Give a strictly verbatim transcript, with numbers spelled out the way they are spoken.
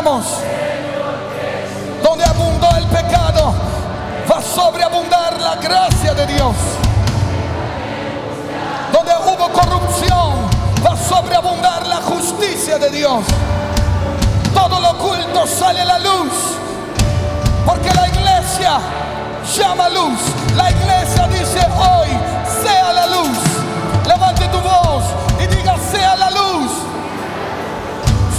declaramos: donde abundó el pecado, va a sobreabundar la gracia de Dios. Donde hubo corrupción, va a sobreabundar la justicia de Dios. Todo lo oculto sale a la luz, porque la iglesia llama luz. La